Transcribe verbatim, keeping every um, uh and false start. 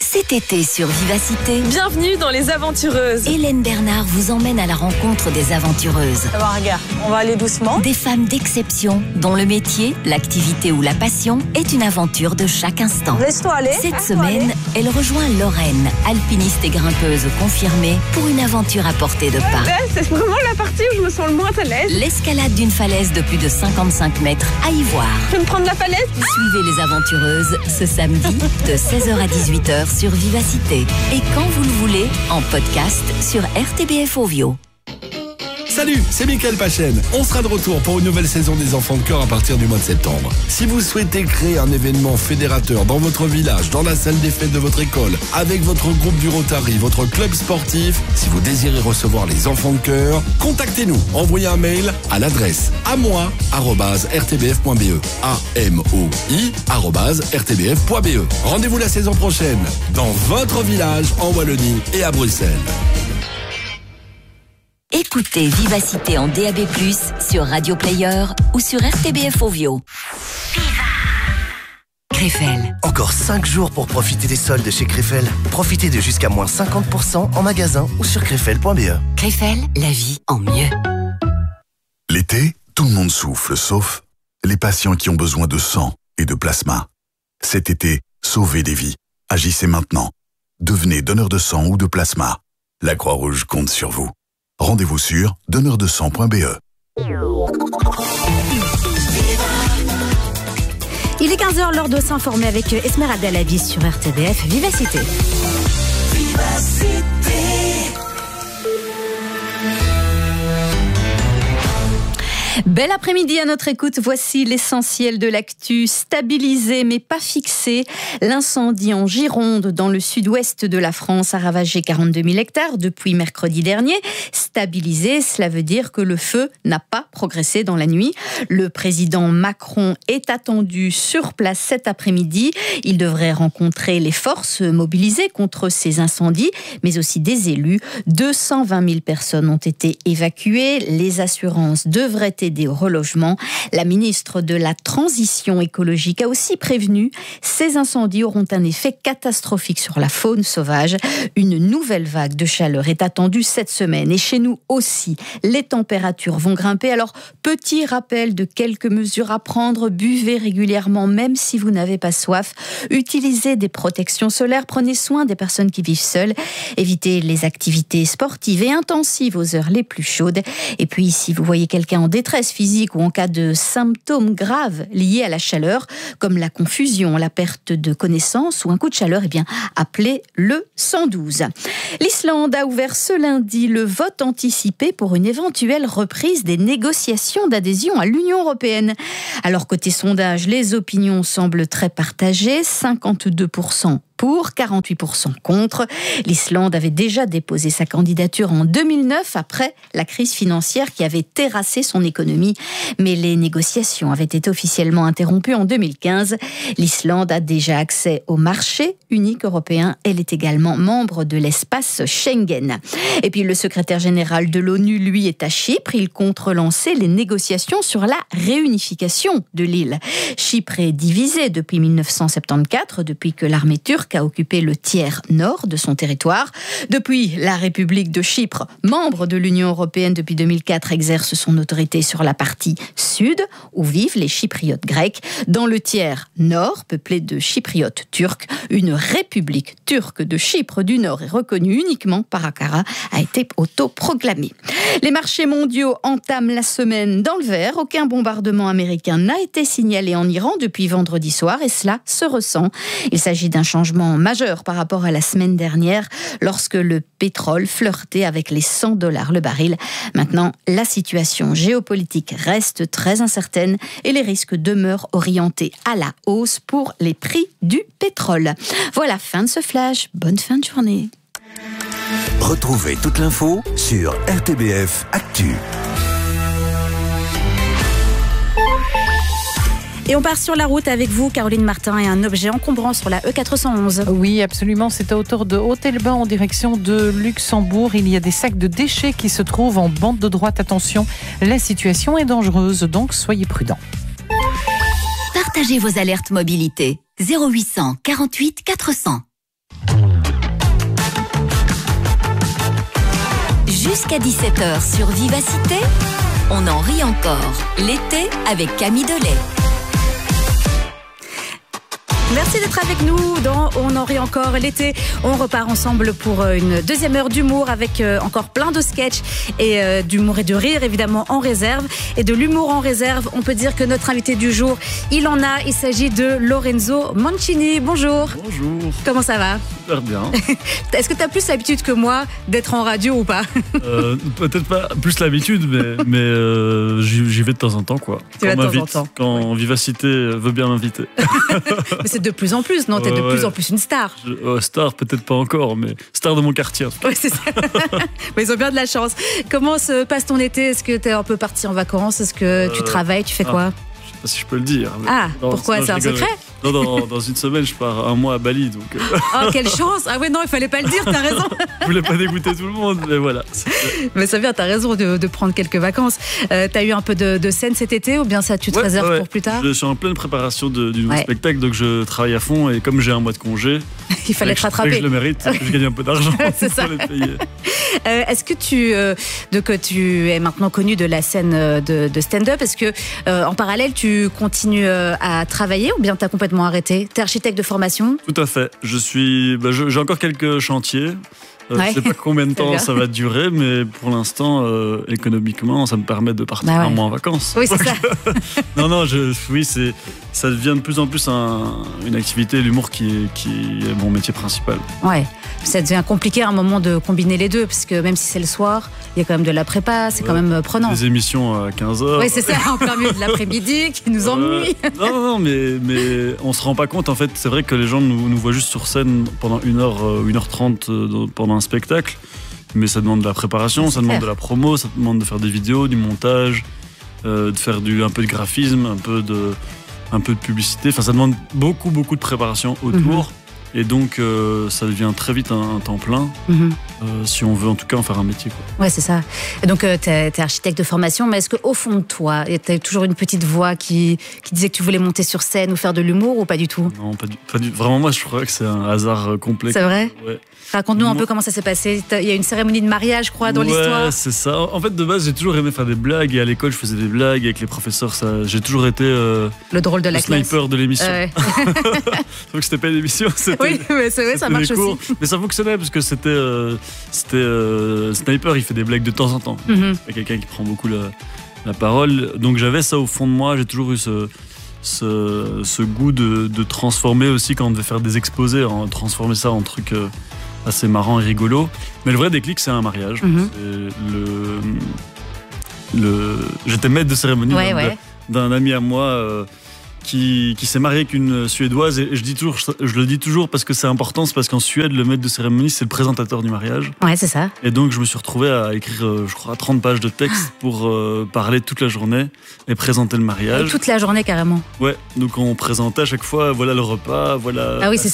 Cet été sur Vivacité, bienvenue dans Les Aventureuses. Hélène Bernard vous emmène à la rencontre des aventureuses. Alors regarde, on va aller doucement. Des femmes d'exception, dont le métier, l'activité ou la passion est une aventure de chaque instant. Laisse-toi aller. Cette Laisse-toi semaine, aller. elle rejoint Lorraine, alpiniste et grimpeuse confirmée, pour une aventure à portée de pas. Là, c'est vraiment la partie où je me sens le moins à l'aise. L'escalade d'une falaise de plus de cinquante-cinq mètres à y voir. Je vais me prendre la falaise. Suivez Les Aventureuses ce samedi de seize heures à dix-huit heures sur Vivacité. Et quand vous le voulez, en podcast sur R T B F Ovio. Salut, c'est Mickaël Pachen. On sera de retour pour une nouvelle saison des Enfants de Cœur à partir du mois de septembre. Si vous souhaitez créer un événement fédérateur dans votre village, dans la salle des fêtes de votre école, avec votre groupe du Rotary, votre club sportif, si vous désirez recevoir les Enfants de Cœur, contactez-nous. Envoyez un mail à l'adresse amoi arobase r t b f point b e. A M O I arobase r t b f point b e. Rendez-vous la saison prochaine dans votre village en Wallonie et à Bruxelles. Écoutez Vivacité en D A B plus, sur Radio Player ou sur R T B F Ovio. Krefel. Encore cinq jours pour profiter des soldes chez Krefel. Profitez de jusqu'à moins cinquante pour cent en magasin ou sur krefel point b e. Krefel, la vie en mieux. L'été, tout le monde souffle, sauf les patients qui ont besoin de sang et de plasma. Cet été, sauvez des vies. Agissez maintenant. Devenez donneur de sang ou de plasma. La Croix-Rouge compte sur vous. Rendez-vous sur donneur de sang point b e. Il est quinze heures, l'heure de s'informer avec Esmeralda Lavis sur R T B F Vivacité. Vivacité. Bel après-midi à notre écoute, voici l'essentiel de l'actu. Stabilisé mais pas fixé, l'incendie en Gironde dans le sud-ouest de la France a ravagé quarante-deux mille hectares depuis mercredi dernier. Stabilisé, cela veut dire que le feu n'a pas progressé dans la nuit. Le président Macron est attendu sur place cet après-midi. Il devrait rencontrer les forces mobilisées contre ces incendies, mais aussi des élus. deux cent vingt mille personnes ont été évacuées. Les assurances devraient aider au relogement. La ministre de la Transition écologique a aussi prévenu, ces incendies auront un effet catastrophique sur la faune sauvage. Une nouvelle vague de chaleur est attendue cette semaine et chez nous aussi, les températures vont grimper. Alors, petit rappel de quelques mesures à prendre. Buvez régulièrement, même si vous n'avez pas soif. Utilisez des protections solaires. Prenez soin des personnes qui vivent seules. Évitez les activités sportives et intensives aux heures les plus chaudes. Et puis, si vous voyez quelqu'un en détresse physique ou en cas de symptômes graves liés à la chaleur, comme la confusion, la perte de connaissance ou un coup de chaleur, eh bien, appelez le cent douze. L'Islande a ouvert ce lundi le vote anticipé pour une éventuelle reprise des négociations d'adhésion à l'Union européenne. Alors, côté sondage, les opinions semblent très partagées, cinquante-deux pour cent pour, quarante-huit pour cent contre. L'Islande avait déjà déposé sa candidature en deux mille neuf après la crise financière qui avait terrassé son économie. Mais les négociations avaient été officiellement interrompues en deux mille quinze. L'Islande a déjà accès au marché unique européen. Elle est également membre de l'espace Schengen. Et puis le secrétaire général de l'ONU, lui, est à Chypre. Il compte relancer les négociations sur la réunification de l'île. Chypre est divisée depuis mille neuf cent soixante-quatorze, depuis que l'armée turque a occupé le tiers nord de son territoire. Depuis, la République de Chypre, membre de l'Union européenne depuis deux mille quatre, exerce son autorité sur la partie sud, où vivent les Chypriotes grecs. Dans le tiers nord, peuplé de Chypriotes turcs, une République turque de Chypre du Nord est reconnue uniquement par Ankara, a été autoproclamée. Les marchés mondiaux entament la semaine dans le vert. Aucun bombardement américain n'a été signalé en Iran depuis vendredi soir et cela se ressent. Il s'agit d'un changement majeur par rapport à la semaine dernière lorsque le pétrole flirtait avec les cent dollars le baril. Maintenant, la situation géopolitique reste très incertaine et les risques demeurent orientés à la hausse pour les prix du pétrole. Voilà, fin de ce flash. Bonne fin de journée. Retrouvez toute l'info sur R T B F Actu. Et on part sur la route avec vous, Caroline Martin, et un objet encombrant sur la E quatre cent onze. Oui, absolument. C'est à hauteur de Hôtel-Bain en direction de Luxembourg. Il y a des sacs de déchets qui se trouvent en bande de droite. Attention, la situation est dangereuse, donc soyez prudents. Partagez vos alertes mobilité. zéro huit cent quarante-huit quatre cents. Jusqu'à dix-sept heures sur Vivacité, on en rit encore. L'été avec Camille Delay. Merci d'être avec nous dans On en rit encore l'été. On repart ensemble pour une deuxième heure d'humour avec encore plein de sketchs et euh, d'humour et de rire évidemment en réserve. Et de l'humour en réserve, on peut dire que notre invité du jour, il en a. Il s'agit de Lorenzo Mancini. Bonjour. Bonjour. Comment ça va? Super bien. Est-ce que tu as plus l'habitude que moi d'être en radio ou pas? euh, Peut-être pas plus l'habitude, mais, mais euh, j'y, j'y vais de temps en temps, quoi. Tu vas de temps en temps. Quand oui. Vivacité veut bien m'inviter. Mais c'est de plus en plus, non? T'es ouais, de plus ouais. en plus une star. Je, oh, star, peut-être pas encore, mais star de mon quartier. Oui, c'est ça. Mais ils ont bien de la chance. Comment se passe ton été? Est-ce que t'es un peu parti en vacances? Est-ce que euh, tu travailles? Tu fais ah, quoi? Je sais pas si je peux le dire. Ah, non, pourquoi? C'est un secret? Non, dans, dans une semaine, je pars un mois à Bali. Donc... Oh, quelle chance! Ah ouais, non, il fallait pas le dire, t'as raison. Je voulais pas dégoûter tout le monde, mais voilà. Mais c'est bien, t'as raison de, de prendre quelques vacances. Euh, t'as eu un peu de, de scène cet été ou bien ça tu te ouais, réserves ouais. pour plus tard? Je suis en pleine préparation de, du nouveau ouais. spectacle, donc je travaille à fond et comme j'ai un mois de congé, il fallait te rattraper. Que je le mérite, je gagne un peu d'argent c'est ça. pour les payer. Euh, est-ce que tu, euh, de, que tu es maintenant connu de la scène de, de stand-up? Est-ce que euh, en parallèle tu continues euh, à travailler ou bien t'as complètement arrêté? T'es architecte de formation? Tout à fait. Je suis, bah, je, j'ai encore quelques chantiers. Euh, ouais. Je ne sais pas combien de temps ça va durer, mais pour l'instant, euh, économiquement, ça me permet de partir bah ouais. un mois en vacances. Oui, c'est ça. non, non, je, oui, c'est, ça devient de plus en plus un, une activité, l'humour qui est, qui est mon métier principal. Ouais. Ça devient compliqué à un moment de combiner les deux, parce que même si c'est le soir, il y a quand même de la prépa, c'est ouais. quand même prenant. Des émissions à quinze heures. Oui, c'est ça, en plein milieu de l'après-midi, qui nous ennuie. Euh, non, non, mais, mais on ne se rend pas compte. En fait, c'est vrai que les gens nous, nous voient juste sur scène pendant une heure, une heure trente pendant un spectacle, mais ça demande de la préparation, ça demande de la promo, ça demande de faire des vidéos, du montage, euh, de faire du, un peu de graphisme, un peu de, un peu de publicité. Enfin, ça demande beaucoup, beaucoup de préparation autour. Mm-hmm. Et donc, euh, ça devient très vite un, un temps plein, mm-hmm. euh, si on veut en tout cas en faire un métier. Quoi. Ouais, c'est ça. Et donc, euh, tu es architecte de formation, mais est-ce qu'au fond de toi, tu as toujours une petite voix qui, qui disait que tu voulais monter sur scène ou faire de l'humour, ou pas du tout? Non, pas du, pas du Vraiment, moi, je crois que c'est un hasard complet. C'est vrai? Ouais. Raconte-nous un peu comment ça s'est passé. Il y a une cérémonie de mariage, je crois, dans ouais, l'histoire. Ouais, c'est ça. En fait, de base, j'ai toujours aimé faire des blagues. Et à l'école, je faisais des blagues avec les professeurs. Ça... J'ai toujours été euh, le drôle de la le sniper classe. de l'émission. Ouais. Donc, c'était pas une émission. C'était, oui, mais c'est vrai, ça marche aussi. Mais ça fonctionnait parce que c'était, euh, c'était euh, sniper. Il fait des blagues de temps en temps. Mm-hmm. Il y a quelqu'un qui prend beaucoup la, la parole. Donc, j'avais ça au fond de moi. J'ai toujours eu ce... Ce, ce goût de, de transformer aussi quand on devait faire des exposés, hein, transformer ça en truc euh, assez marrant et rigolo. Mais le vrai déclic, c'est un mariage. Mm-hmm. C'est le, le, j'étais maître de cérémonie ouais, d'un, ouais. d'un ami à moi euh, qui, qui s'est marié avec une Suédoise. Et je, dis toujours, je le dis toujours parce que c'est important, c'est parce qu'en Suède, le maître de cérémonie, c'est le présentateur du mariage. Ouais, c'est ça. Et donc, je me suis retrouvé à écrire, je crois, trente pages de texte pour euh, parler toute la journée et présenter le mariage. Et toute la journée, carrément. Ouais, donc on présentait à chaque fois, voilà le repas, voilà ah oui, la c'est